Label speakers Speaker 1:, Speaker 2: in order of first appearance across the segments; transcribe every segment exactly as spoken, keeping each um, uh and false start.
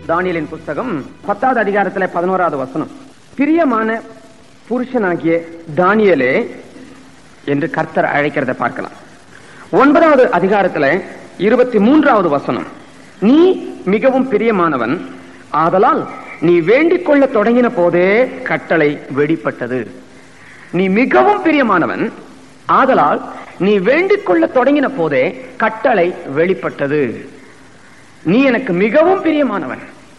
Speaker 1: தானியேலின் புஸ்தகம் பத்தாவது அதிகாரத்துல பதினோராவது வசனம். பிரியமான புருஷனாகிய தானியேலே என்று கர்த்தர் அழைக்கிறத பார்க்கலாம். ஒன்பதாவது அதிகாரத்துல இருபத்தி மூன்றாவது வசனம். நீ மிகவும் பிரியமானவன், ஆதலால் நீ வேண்டிக் கொள்ள தொடங்கின போதே கட்டளை வெளிப்பட்டது. நீ மிகவும் பிரியமானவன், ஆதலால் நீ வேண்டிக் கொள்ள தொடங்கின போதே கட்டளை வெளிப்பட்டது. நீ எனக்கு மிகவும் பிரியமானவன்.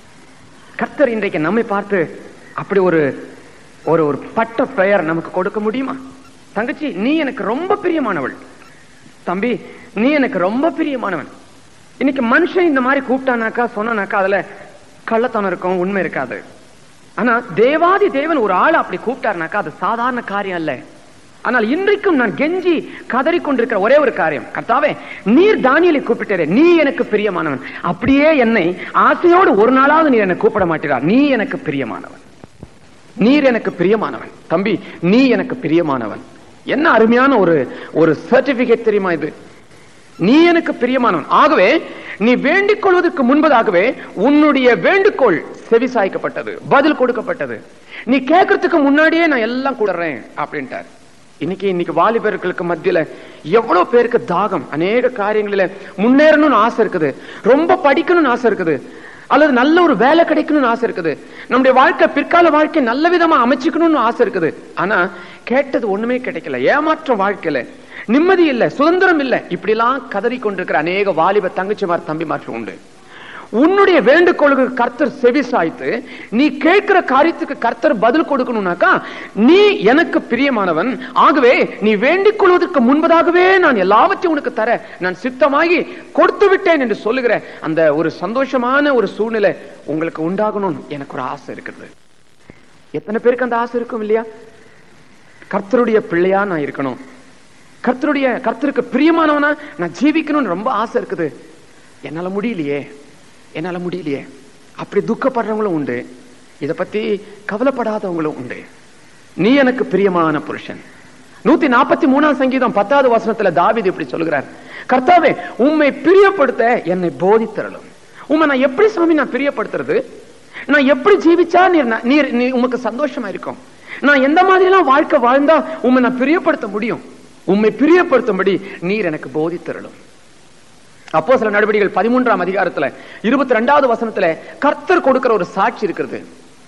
Speaker 1: கர்த்தர் இன்றைக்கு நம்மை பார்த்து அப்படி ஒரு ஒரு ஒரு பட்ட பெயர் நமக்கு கொடுக்க முடியுமா? தங்கச்சி, நீ எனக்கு ரொம்ப பிரியமானவள். தம்பி, நீ எனக்கு ரொம்ப பிரியமானவன். இன்னைக்கு மனுஷன் இந்த மாதிரி கூப்பிட்டானாக்கா சொன்னாக்கா அதுல கள்ளத்தனம் இருக்கும், உண்மை இருக்காது. ஆனா தேவாதி தேவன் ஒரு ஆள் அப்படி கூப்பிட்டாருனாக்கா அது சாதாரண காரியம் அல்ல. ஆனால் இன்றைக்கும் நான் கெஞ்சி கதறி கொண்டிருக்கிற ஒரே ஒரு காரியம், கர்த்தாவே, நீர் தானியேலை கூப்பிட்டே, நீ எனக்கு பிரியமானவன். அப்படியே என்னை ஆசையோடு ஒரு நாளாவது நீர் என்னை கூப்பிட மாட்டீரா? நீ எனக்கு பிரியமானவன், நீர் எனக்கு பிரியமானவன். தம்பி, நீ எனக்கு பிரியமானவன். என்ன அருமையான ஒரு ஒரு சர்டிபிகேட் தெரியுமா இது? நீ எனக்கு பிரியமானவன். ஆகவே நீ வேண்டிக் கொள்வதற்கு முன்பதாகவே உன்னுடைய வேண்டுகோள் செவிசாய்க்கப்பட்டது, பதில் கொடுக்கப்பட்டது. நீ கேட்கறதுக்கு முன்னாடியே நான் எல்லாம் கொடுறேன் அப்படின்ட்டார். இன்னைக்கு இன்னைக்கு வாலிபர்களுக்கு மத்தியில எவ்வளவு பேருக்கு தாகம், அநேக காரியங்களில முன்னேறணும்னு ஆசை இருக்குது, ரொம்ப படிக்கணும்னு ஆசை இருக்குது, அல்லது நல்ல ஒரு வேலை கிடைக்கணும்னு ஆசை இருக்குது, நம்முடைய வாழ்க்கை பிற்கால வாழ்க்கை நல்ல விதமா அமைச்சுக்கணும்னு ஆசை இருக்குது. ஆனா கேட்டது ஒண்ணுமே கிடைக்கல, ஏமாற்றம் வாழ்க்கையில நிம்மதி இல்ல, சுதந்திரம் இல்ல. இப்படி எல்லாம் கதறி கொண்டிருக்கிற அநேக வாலிப தங்கச்சிமார் தம்பிமார்கள் உண்டு. உன்னுடைய வேண்டுகோளுக்கு கர்த்தர் செவி சாய்த்து நீ கேட்கிற காரியத்துக்கு கர்த்தர் பதில் கொடுக்கணும்னாக்கா நீ எனக்கு பிரியமானவன், ஆகவே நீ வேண்டிக் கொள்வதற்கு முன்பதாகவே நான் எல்லாவற்றையும் உனக்கு தர நான் சித்தமாகி கொடுத்து விட்டேன் என்று சொல்லுகிற அந்த ஒரு சந்தோஷமான ஒரு சூழ்நிலை உங்களுக்கு உண்டாகணும் எனக்கு ஒரு ஆசை இருக்குது. எத்தனை பேருக்கு அந்த ஆசை இருக்கும் இல்லையா? கர்த்தருடைய பிள்ளையா நான் இருக்கணும், கர்த்தருடைய கர்த்தருக்கு பிரியமானவனா நான் ஜீவிக்கணும்னு ரொம்ப ஆசை இருக்குது. என்னால முடியலையே என்னால முடியலையே அப்படி துக்கப்படுறவங்களும் உண்டு, இதை பத்தி கவலைப்படாதவங்களும் உண்டு. நீ எனக்கு பிரியமான புருஷன். நூத்தி நாற்பத்தி மூணாம் சங்கீதம் பத்தாவது வசனத்துல தாவீது இப்படி சொல்லுகிறார், கர்த்தாவே, உம்மை பிரியப்படுத்த என்னை போதித்தரலும். உம்மை நான் எப்படி சாமி நான் பிரியப்படுத்துறது? நான் எப்படி ஜீவிச்சா நீர் நீர் நீ உமக்கு சந்தோஷமா இருக்கும்? நான் எந்த மாதிரி எல்லாம் வாழ்க்கை வாழ்ந்தா உம்மை நான் பிரியப்படுத்த முடியும்? உம்மை பிரியப்படுத்தும்படி நீர் எனக்கு போதித்தரலும். அப்போஸ்தலர் நடவடிக்கைகள் பதிமூன்றாம் அதிகாரத்துல இருபத்தி ரெண்டாவது வசனத்துல கர்த்தர் கொடுக்கிற ஒரு சாட்சி இருக்கிறது.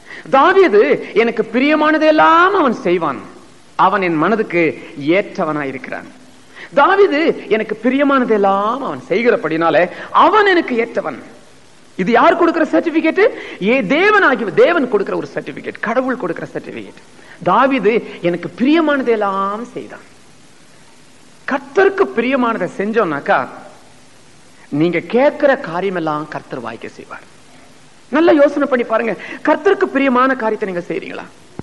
Speaker 1: தாவீது எனக்கு பிரியமானதெல்லாம் அவன் செய்வான், அவன் என் மனதுக்கு ஏற்றவனாயிருக்கிறான். தாவீது எனக்கு பிரியமானதெல்லாம் அவன் செய்கிறபடினால அவன் எனக்கு ஏற்றவன். இது யார் கொடுக்கிற சர்டிபிகேட்? ஏ தேவன் ஆகிய தேவன் கொடுக்கிற ஒரு சர்டிபிகேட், கடவுள் கொடுக்கிற சர்டிபிகேட். தாவீது எனக்கு பிரியமானதெல்லாம் செய்தான். கர்த்தருக்கு பிரியமானதை செஞ்சோம்னாக்கா நீங்க கேட்கிற காரியம் எல்லாம் கர்த்தர் வாய்க்க செய்வார். நல்ல யோசனை பண்ணி பாருங்க, கர்த்தருக்கு பிரியமான காரியத்தை நீங்க செய்றீங்களா?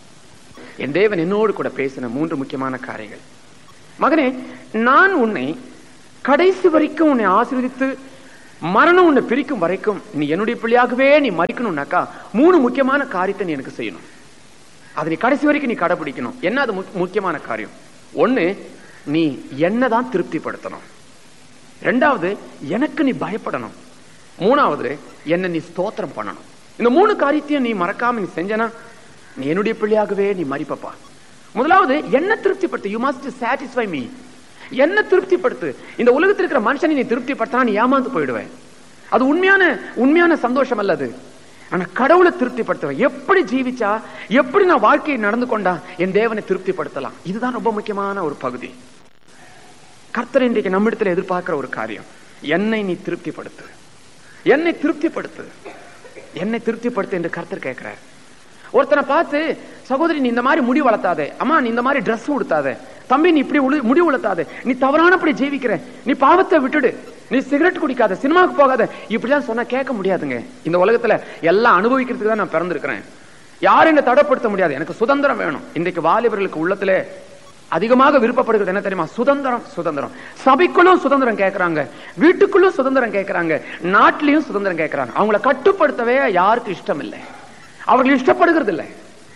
Speaker 1: என் தேவன் என்னோடு கூட பேசின மூன்று முக்கியமான காரியங்கள். மகனே, நான் உன்னை கடைசி வரைக்கும் உன்னை ஆசீர்வதித்து மரணம் உன்னை பிரிக்கும் வரைக்கும் நீ என்னுடைய பிள்ளையாகவே நீ மறிக்கணும்னாக்கா மூணு முக்கியமான காரியத்தை நீ எனக்கு செய்யணும். அதை நீ கடைசி வரைக்கும் நீ கடைபிடிக்கணும். என்ன அது முக்கியமான காரியம்? ஒண்ணு, நீ என்னதான் திருப்திப்படுத்தணும். ரெண்டாவது, எனக்கு நீ பயப்படணும். மூணாவது, என்ன நீ ஸ்தோத்திரம் பண்ணணும். இந்த மூணு காரியத்தையும் நீ மறக்காம நீ செஞ்சனா நீ என்னுடைய பிள்ளையாகவே நீ மறிப்பப்பா. முதலாவது, என்ன திருப்திப்படுத்து. You must satisfy me. என்ன திருப்திப்படுத்து. இந்த உலகத்தில் இருக்கிற மனுஷனை நீ திருப்திப்படுத்தினா நீ ஏமாந்து போயிடுவேன். அது உண்மையான உண்மையான சந்தோஷம் அல்லது. ஆனா கடவுளை திருப்திப்படுத்துவேன். எப்படி ஜீவிச்சா, எப்படி நான் வாழ்க்கையை நடந்து கொண்டா என் தேவனை திருப்திப்படுத்தலாம். இதுதான் ரொம்ப முக்கியமான ஒரு பகுதி. கர்த்தர் இன்றைக்கு நம்மிடத்தில் எதிர்பார்க்கிற ஒரு காரியம், என்னை நீ திருப்திப்படுத்து, என்னை திருப்திப்படுத்து, என்னை திருப்திப்படுத்து என்று கர்த்தர் கேட்கிறார். ஒருத்தனை பார்த்து, சகோதரி நீ இந்த மாதிரி முடி வளர்த்தாதே, அம்மா நீ இந்த மாதிரி ட்ரெஸ் உடுத்தாதே, தம்பி நீ இப்படி முடி வளர்த்தாதே, நீ தவறானபடி ஜீவிக்கிற, நீ பாவத்தை விட்டுடு, நீ சிகரெட் குடிக்காத, சினிமாவுக்கு போகாத, இப்படிதான் சொன்னா கேட்க முடியாதுங்க. இந்த உலகத்துல எல்லாம் அனுபவிக்கிறதுக்கு தான் நான் பிறந்திருக்கிறேன். யாரும் என்ன தடைப்படுத்த முடியாது. எனக்கு சுதந்திரம் வேணும். இன்றைக்கு வாலிபர்களுக்கு உள்ளத்துல அதிகமாக விருப்பப்படுகிறது என்ன தெரியுமா? சுதந்திரம். சுதந்திரம். சபைக்குள்ளும் சுதந்திரம் கேட்கிறாங்க, வீட்டுக்குள்ளும் சுதந்திரம் கேட்கிறாங்க, நாட்டிலையும் சுதந்திரம் கேட்கிறாங்க. அவங்களை கட்டுப்படுத்தவே யாருக்கு இஷ்டம் இல்லை, அவர்கள் இஷ்டப்படுகிறது இல்லை.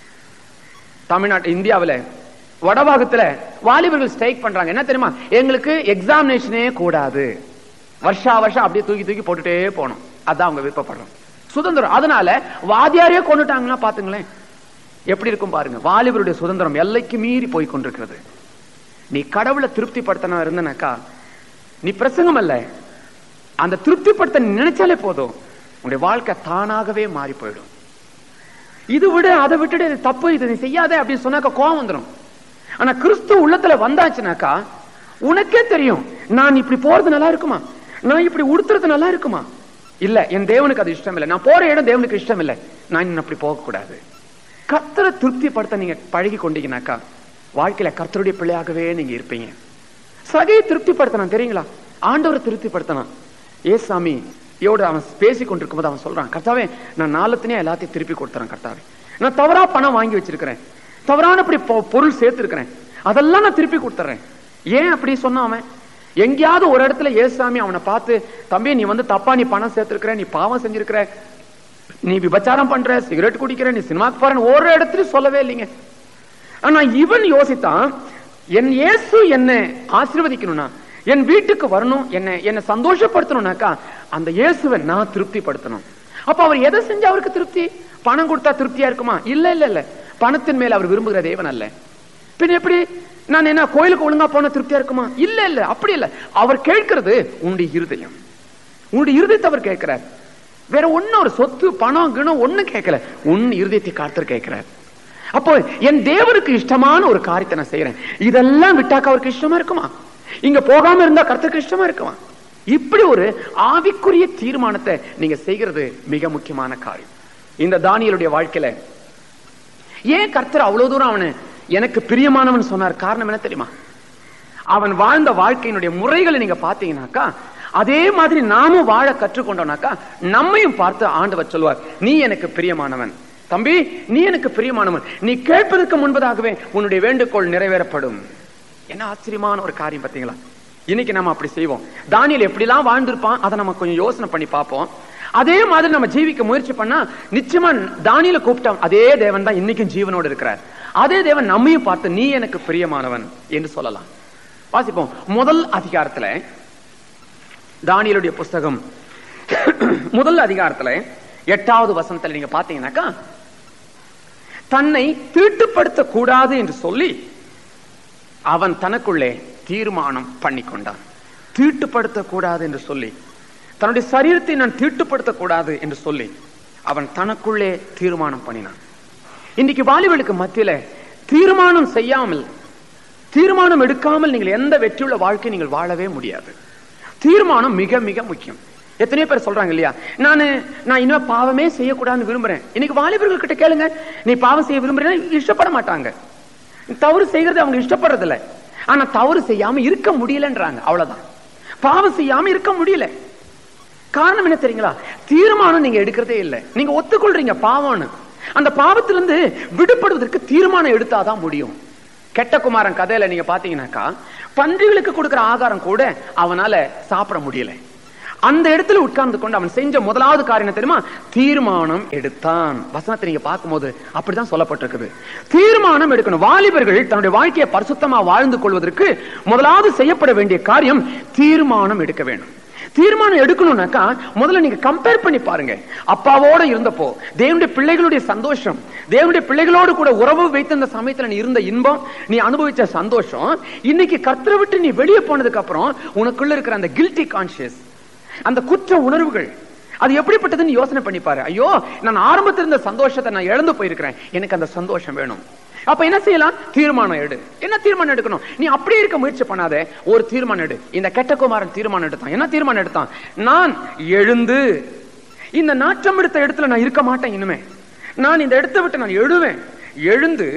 Speaker 1: தமிழ்நாட்டு இந்தியாவில் வடபாகத்துல வாலிபர்கள் ஸ்ட்ரைக் பண்றாங்க. என்ன தெரியுமா? எங்களுக்கு எக்ஸாமினேஷனே கூடாது, வருஷா வருஷம் அப்படியே தூக்கி தூக்கி போட்டுட்டே போனோம். அதான் அவங்க விருப்பப்படுறோம். சுதந்திரம். அதனால வாதியாரே கொண்டுட்டாங்கன்னா பாத்துங்களேன் எப்படி இருக்கும் பாருங்க. வாலிபருடைய சுதந்திரம் எல்லைக்கு மீறி போய் கொண்டிருக்கிறது. நீ கடவுளை திருப்திப்படுத்தனா இருந்தனாக்கா நீ பிரசங்கம் அல்ல, அந்த திருப்திப்படுத்த நினைச்சாலே போதும், உன்னுடைய வாழ்க்கை தானாகவே மாறி போயிடும். இது விட அதை விட்டுட்டு தப்பு, இது நீ செய்யாதே அப்படின்னு சொன்னாக்கா கோபம் வந்துடும். ஆனா கிறிஸ்து உள்ளத்துல வந்தாச்சுனாக்கா உனக்கே தெரியும், நான் இப்படி போறது நல்லா இருக்குமா, நான் இப்படி உடுத்துறது நல்லா இருக்குமா, இல்ல என் தேவனுக்கு அது இஷ்டம் இல்லை, நான் போற இடம் தேவனுக்கு இஷ்டம் இல்லை, நான் அப்படி போக கூடாது. கர்த்தரை திருப்திப்படுத்த நீங்க பழகி கொண்டீங்கன்னாக்கா வாழ்க்கையில கர்த்தருடைய பிள்ளையாகவே நீங்க இருப்பீங்க. சகையை திருப்திப்படுத்தணும் தெரியுங்களா, ஆண்டவரை திருப்திப்படுத்தணும். ஏசாமி யோட அவன் பேசி கொண்டிருக்கும் போது அவன் சொல்றான், கர்த்தாவே நான் நாளத்தினே எல்லாத்தையும் திருப்பி கொடுத்துறேன், கர்த்தாவே நான் தவறா பணம் வாங்கி வச்சிருக்கிறேன், தவறானபடி பொருள் சேர்த்திருக்கிறேன், அதெல்லாம் நான் திருப்பி கொடுத்துறேன். ஏன் அப்படி சொன்ன அவன்? எங்கேயாவது ஒரு இடத்துல ஏசாமி அவனை பார்த்து, தம்பி நீ வந்து தப்பா நீ பணம் சேர்த்திருக்கிற, நீ பாவம் செஞ்சிருக்கிற, நீ விபச்சாரம் பண்ற, சிகரெட் குடிக்கிற, நீ சினிமாக்கு போற, ஒரு இடத்துலயும் சொல்லவே இல்லைங்க. ஆனா இவன் யோசித்தான், என் இயேசு என்ன ஆசீர்வதிக்கணும்னா, என் வீட்டுக்கு வரணும், என்ன என்ன சந்தோஷப்படுத்தணும்னாக்கா அந்த இயேசுவை நான் திருப்திப்படுத்தணும். அப்ப அவர் எதை செஞ்சா அவருக்கு திருப்தி? பணம் கொடுத்தா திருப்தியா இருக்குமா? இல்ல இல்ல இல்ல, பணத்தின் மேல அவர் விரும்புகிற தேவன் அல்ல. பின் எப்படி நான் என்ன கோயிலுக்கு ஒழுங்கா போன திருப்தியா இருக்குமா? இல்ல இல்ல, அப்படி இல்ல. அவர் கேட்கிறது உன்னுடைய இருதயம், உன்னுடைய இருதயத்தை அவர் கேட்கிறார். வேற ஒன்னும் ஒரு சொத்து பணம் கிணம் ஒண்ணு கேட்கல, உன் இருதயத்தை காத்தர் கேட்கிறார். அப்போ என் தேவனுக்கு இஷ்டமான ஒரு காரியத்தை நான் செய்யறேன், இதெல்லாம் விட்டாக்க அவருக்கு இஷ்டமா இருக்குமா? இங்க போகாம இருந்தா கர்த்தருக்கு இஷ்டமா இருக்குமா? இப்படி ஒரு ஆவிக்குரிய தீர்மானத்தை நீங்க செய்கிறது மிக முக்கியமான காரியம். இந்த தானியேலுடைய வாழ்க்கையில ஏன் கர்த்தர் அவ்வளவு தூரம் அவனை எனக்கு பிரியமானவன் சொன்னார்? காரணம் என்ன தெரியுமா? அவன் வாழ்ந்த வாழ்க்கையினுடைய முறைகளை நீங்க பாத்தீங்கன்னாக்கா அதே மாதிரி நாமும் வாழ கற்றுக்கொண்டோம்னாக்கா நம்மையும் பார்த்து ஆண்டவர் சொல்வார், நீ எனக்கு பிரியமானவன் தம்பி, நீ எனக்கு பிரியமானவன், நீ கேட்பதற்கு முன்பதாகவே உன்னுடைய வேண்டுகோள் நிறைவேறப்படும். என்ன ஆச்சரியமான ஒரு காரியம் பாத்தீங்களா? இன்னைக்கு நம்ம அப்படி செய்வோம். தானியேல் எப்படிலாம் வாழ்ந்திருப்பான் அதை நம்ம கொஞ்சம் யோசனை பண்ணி பார்ப்போம். அதே மாதிரி நம்ம ஜீவிக்க முயற்சி பண்ணா நிச்சயமா தானியேலை கூப்பிட்டோம், அதே தேவன் தான் இன்னைக்கும் ஜீவனோடு இருக்கிறார். அதே தேவன் நம்மையும் பார்த்து நீ எனக்கு பிரியமானவன் என்று சொல்லலாம். வாசிப்போம். முதல் அதிகாரத்துல தானியேலுடைய புஸ்தகம் முதல் அதிகாரத்துல எட்டாவது வசனத்துல நீங்க பாத்தீங்கன்னாக்கா, தன்னை தீட்டுப்படுத்த கூடாது என்று சொல்லி அவன் தனக்குள்ளே தீர்மானம் பண்ணி கொண்டான். தீட்டுப்படுத்த கூடாது என்று சொல்லி, தன்னுடைய சரீரத்தை நான் தீட்டுப்படுத்த கூடாது என்று சொல்லி அவன் தனக்குள்ளே தீர்மானம் பண்ணினான். இன்னைக்கு வாலிபர்களுக்கு மத்தியில தீர்மானம் செய்யாமல், தீர்மானம் எடுக்காமல் நீங்கள் எந்த வெற்றியுள்ள வாழ்க்கை நீங்கள் வாழவே முடியாது. தீர்மானம் மிக மிக முக்கியம். எத்தனையோ பேர் சொல்றாங்க இல்லையா, நானு நான் இனிமே பாவமே செய்யக்கூடாதுன்னு விரும்புறேன். இன்னைக்கு வாலிபர்கள் கிட்ட கேளுங்க, நீ பாவம் செய்ய விரும்புறேன், இஷ்டப்பட மாட்டாங்க. தவறு செய்யறது அவங்க இஷ்டப்படுறது இல்லை, ஆனா தவறு செய்யாம இருக்க முடியலன்றாங்க. அவ்வளவுதான், பாவம் செய்யாம இருக்க முடியல. காரணம் என்ன தெரியுங்களா? தீர்மானம் நீங்க எடுக்கிறதே இல்லை. நீங்க ஒத்துக்கொள்றீங்க பாவம்னு, அந்த பாவத்திலிருந்து விடுபடுவதற்கு தீர்மானம் எடுத்தாதான் முடியும். கெட்ட குமாரன் கதையில நீங்க பாத்தீங்கன்னாக்கா, பன்றிகளுக்கு கொடுக்கிற ஆகாரம் கூட அவனால சாப்பிட முடியல. அந்த இடத்துல உட்கார்ந்து கொண்டு அவன் செஞ்ச முதலாவது காரியம் தெரியுமா? தீர்மானம் எடுத்தான். வசனத்தை நீங்க பார்க்கும்போது அப்படிதான் சொல்லப்பட்டிருக்குது. தீர்மானம் எடுக்கணும். வாலிபர்கள் தன்னுடைய வாழ்க்கையை பரிசுத்தமா வாழ்ந்து கொள்வதற்கு முதலாவது செய்யப்பட வேண்டிய காரியம் தீர்மானம் எடுக்க வேண்டும். தீர்மானம் எடுக்கணும்னாக்கா முதல்ல நீங்க கம்பேர் பண்ணி பாருங்க. அப்பாவோட இருந்தப்போ தேவனுடைய பிள்ளைகளுடைய சந்தோஷம், தேவனுடைய பிள்ளைகளோடு கூட உறவு வைத்த அந்த சமயத்துல நீ இருந்த இன்பம், நீ அனுபவிச்ச சந்தோஷம், இன்னைக்கு கர்த்தரை விட்டு நீ வெளியே போனதுக்கு அப்புறம் உனக்குள்ள இருக்கிற அந்த கில்ட்டி கான்சியஸ், அந்த குற்ற உணர்வுகள், அது எப்படிப்பட்டதுன்னு யோசனை பண்ணி பாரு. ஐயோ, நான் ஆரம்பத்தில் இருந்த சந்தோஷத்தை நான் இழந்து போயிருக்கிறேன், எனக்கு அந்த சந்தோஷம் வேணும். அப்ப என்ன செய்யலாம்? தீர்மானம் எடு. என்ன தீர்மானம் எடுக்கணும்? நீ அப்படியே இருக்க முயற்சி பண்ணாத, ஒரு தீர்மானம் எடு. இந்த கெட்ட குமாரன் தீர்மானம் எடுத்தான். என்ன தீர்மானம் எடுத்தான்? நான் எழுந்து இந்த நாற்றம் எடுத்த இடத்துல நான் இருக்க மாட்டேன், இனிமே நான் இந்த இடத்தை விட்டு நான் எழுவேன், எழுந்து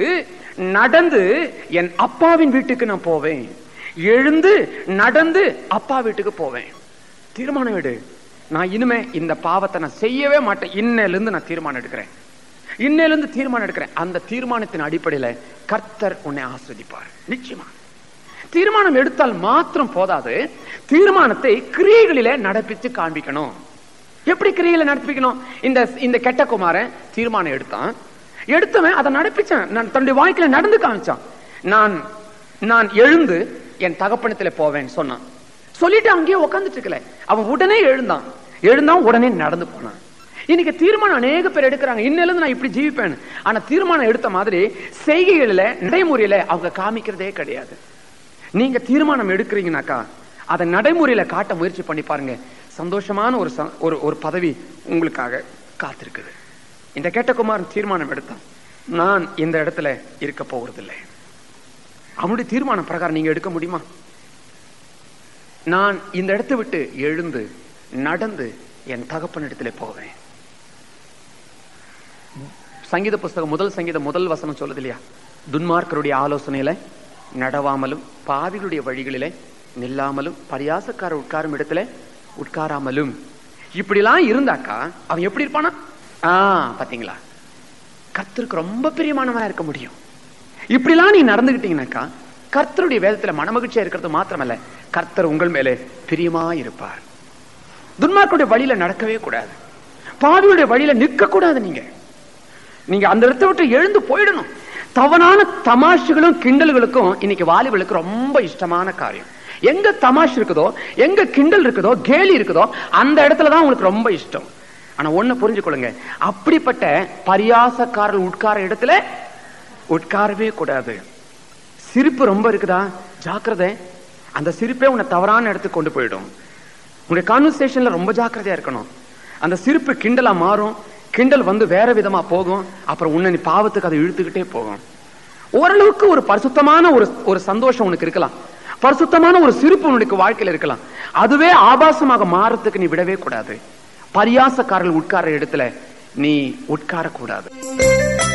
Speaker 1: நடந்து என் அப்பாவின் வீட்டுக்கு நான் போவேன், எழுந்து நடந்து அப்பா வீட்டுக்கு போவேன். தீர்மானம் எடு. நான் இனிமே இந்த பாவத்தை நான் செய்யவே மாட்டேன், இன்னையில இருந்து நான் தீர்மானம் எடுக்கிறேன், இன்னையில இருந்து தீர்மானம் எடுக்கிறேன். அந்த தீர்மானத்தின் அடிப்படையில கர்த்தர் உன்னை ஆசீர்வதிப்பார் நிச்சயமா. தீர்மானம் எடுத்தால் மாத்திரம் போதாது, தீர்மானத்தை கிரியைகளிலே நடப்பித்து காண்பிக்கணும். எப்படி கிரியைகளை நடப்பிக்கணும்? இந்த இந்த கெட்ட குமாரன் தீர்மானம் எடுத்தான், எடுத்தவன் அதை நடப்பிச்சான், நான் தன்னுடைய வாழ்க்கையில நடந்து காமிச்சான். நான் நான் எழுந்து என் தகப்பனத்துல போவேன் சொன்னான். சொல்லிட்டு அங்கேயே உட்கார்ந்துட்டு இருக்கல, அவன் உடனே எழுந்தான், எழுந்தான் உடனே நடந்து போனான். இன்னைக்கு தீர்மானம் அநேக பேர் எடுக்கிறாங்க, இன்னிலிருந்து நான் இப்படி ஜீவிப்பேன். ஆனா தீர்மானம் எடுத்த மாதிரி செய்கைகளில நடைமுறையில அவங்க காமிக்கிறதே கிடையாது. நீங்க தீர்மானம் எடுக்கிறீங்கன்னாக்கா அதை நடைமுறையில காட்ட முயற்சி பண்ணி பாருங்க. சந்தோஷமான ஒரு ஒரு ஒரு பதவி உங்களுக்காக காத்திருக்குது. இந்த கேட்டகுமாரன் தீர்மானம் எடுத்தான், நான் இந்த இடத்துல இருக்க போவதில்லை. அவனுடைய தீர்மானம் பிரகாரம் நீங்க எடுக்க முடியுமா? நான் இந்த இடத்தை விட்டு எழுந்து நடந்து என் தகப்பன் இடத்துல போவேன். சங்கீத புஸ்தகம் முதல் சங்கீதம் முதல் வசனம் சொல்லுது இல்லையா, துன்மார்க்கருடைய ஆலோசனையில நடவாமலும் பாவிகளுடைய வழிகளிலே நில்லாமலும் பரியாசக்கார உட்காரும் இடத்துல உட்காராமலும். இப்படிலாம் இருந்தாக்கா அவன் எப்படி இருப்பானா? ஆஹ் பாத்தீங்களா, கர்த்தருக்கு ரொம்ப பிரியமானவனா இருக்க முடியும். இப்படிலாம் நீ நடந்துகிட்டீங்கன்னாக்கா கர்த்தருடைய வேதத்துல மனமகிழ்ச்சியா இருக்கிறது மாத்திரமல்ல, கர்த்தர் உங்கள் மேலே பிரியமா இருப்பார். துன்மார்க்கருடைய வழியில நடக்கவே கூடாது, பாவியுடைய வழியில நிற்க கூடாது. நீங்க நீங்க அந்த இடத்தை விட்டு எழுந்து போயிடணும். தவறான தமாஷுகளும் கிண்டல்களுக்கும் இன்னைக்கு வாலிபர்களுக்கு ரொம்ப இஷ்டமான காரியம். எங்க தமாஷ் இருக்குதோ, எங்க கிண்டல் இருக்குதோ, கேலி இருக்குதோ, அந்த இடத்துலதான் உங்களுக்கு ரொம்ப இஷ்டம். ஆனா ஒண்ணு புரிஞ்சுக்கொள்ளுங்க, அப்படிப்பட்ட பரியாசக்காரர்கள் உட்கார இடத்துல உட்காரவே கூடாது. சிரிப்பு ரொம்ப இருக்குதா, ஜாக்கிரதை. அந்த சிரிப்பே உன்னை தவறான இடத்துக்கு கொண்டு போயிடும். உங்களுடைய கான்வர்சேஷன்ல ரொம்ப ஜாக்கிரதையா இருக்கணும். அந்த சிரிப்பு கிண்டலா மாறும், கிண்டல் வந்து வேற விதமா போகும், அப்புறம் உன்னை பாவத்துக்கு அதை இழுத்துக்கிட்டே போகும். ஓரளவுக்கு ஒரு பரிசுத்தமான ஒரு ஒரு சந்தோஷம் உனக்கு இருக்கலாம், பரிசுத்தமான ஒரு சிரிப்பு உனக்கு வாழ்க்கையில இருக்கலாம். அதுவே ஆபாசமாக மாறத்துக்கு நீ விடவே கூடாது. பரியாசக்காரர்கள் உட்கார இடத்துல நீ உட்கார கூடாது.